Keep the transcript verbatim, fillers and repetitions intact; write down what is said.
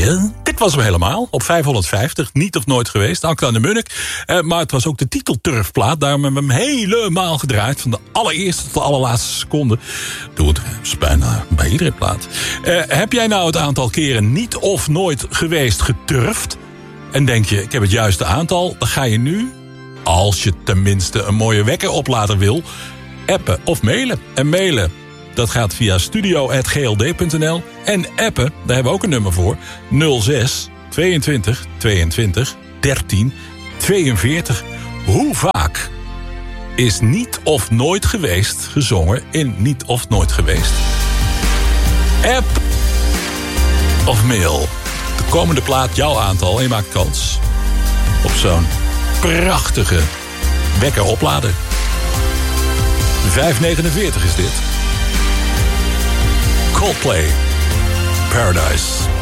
Ja, dit was hem helemaal. Op vijfhonderdvijftig, niet of nooit geweest. Akda en de Munnik. Uh, maar het was ook de titelturfplaat. Daarom hebben we hem helemaal gedraaid. Van de allereerste tot de allerlaatste seconde. Doe het is bijna bij iedere plaat. Uh, heb jij nou het aantal keren niet of nooit geweest geturfd? En denk je, ik heb het juiste aantal? Dan ga je nu, als je tenminste een mooie wekkeroplader wil, appen of mailen. En mailen, dat gaat via studio at g l d punt n l. En appen, daar hebben we ook een nummer voor. nul zes tweeëntwintig tweeëntwintig dertien tweeënveertig. Hoe vaak is niet of nooit geweest gezongen in niet of nooit geweest? App of mail. De komende plaat, jouw aantal. En je maakt kans op zo'n prachtige wekkeroplader. vijf negenenveertig is dit. Coldplay. Paradise.